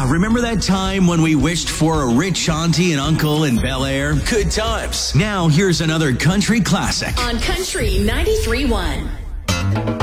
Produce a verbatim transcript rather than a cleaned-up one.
Yeah, remember that time when we wished for a rich auntie and uncle in Bel Air? Good times. Now here's another country classic On Country ninety-three point one.